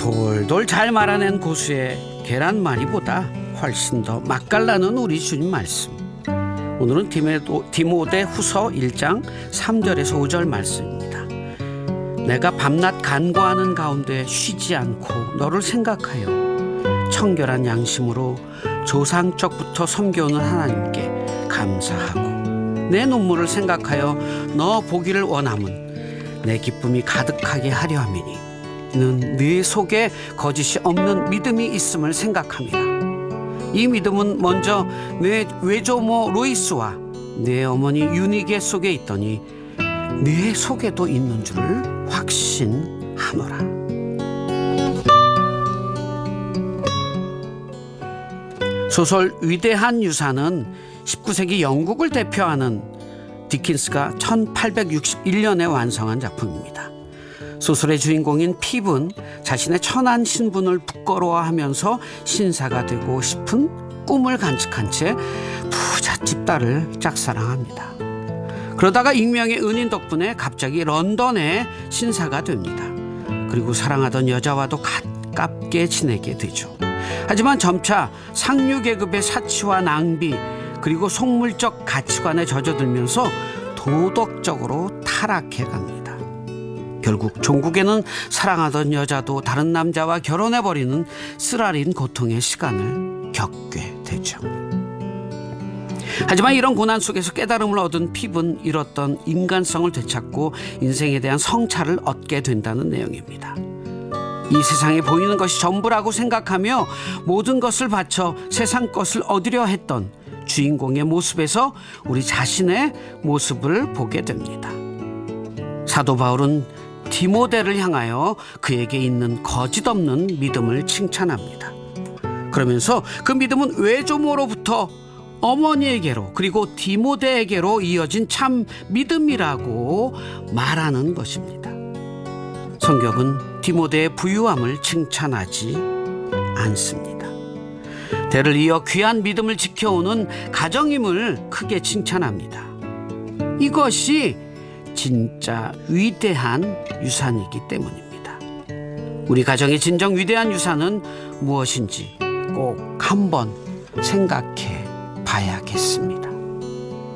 돌돌 잘 말아낸 고수의 계란말이보다 훨씬 더 맛깔나는 우리 주님 말씀. 오늘은 디모데 후서 1장 3절에서 5절 말씀입니다. 내가 밤낮 간구하는 가운데 쉬지 않고 너를 생각하여 청결한 양심으로 조상적부터 섬겨오는 하나님께 감사하고 내 눈물을 생각하여 너 보기를 원함은 내 기쁨이 가득하게 하려 함이니 이는 네 속에 거짓이 없는 믿음이 있음을 생각합니다. 이 믿음은 먼저 내 외조모 로이스와 내 어머니 유니게 속에 있더니 내 속에도 있는 줄을 확신하노라. 소설 위대한 유산은 19세기 영국을 대표하는 디킨스가 1861년에 완성한 작품입니다. 소설의 주인공인 핍은 자신의 천한 신분을 부끄러워하면서 신사가 되고 싶은 꿈을 간직한 채 부잣집 딸을 짝사랑합니다. 그러다가 익명의 은인 덕분에 갑자기 런던의 신사가 됩니다. 그리고 사랑하던 여자와도 가깝게 지내게 되죠. 하지만 점차 상류 계급의 사치와 낭비 그리고 속물적 가치관에 젖어들면서 도덕적으로 타락해 갑니다. 결국 종국에는 사랑하던 여자도 다른 남자와 결혼해버리는 쓰라린 고통의 시간을 겪게 되죠. 하지만 이런 고난 속에서 깨달음을 얻은 핍은 잃었던 인간성을 되찾고 인생에 대한 성찰을 얻게 된다는 내용입니다. 이 세상에 보이는 것이 전부라고 생각하며 모든 것을 바쳐 세상 것을 얻으려 했던 주인공의 모습에서 우리 자신의 모습을 보게 됩니다. 사도 바울은 디모데를 향하여 그에게 있는 거짓없는 믿음을 칭찬합니다. 그러면서 그 믿음은 외조모로부터 어머니에게로 그리고 디모데에게로 이어진 참 믿음이라고 말하는 것입니다. 성경은 디모데의 부유함을 칭찬하지 않습니다. 대를 이어 귀한 믿음을 지켜오는 가정임을 크게 칭찬합니다. 이것이 진짜 위대한 유산이기 때문입니다. 우리 가정의 진정 위대한 유산은 무엇인지 꼭 한번 생각해 봐야겠습니다.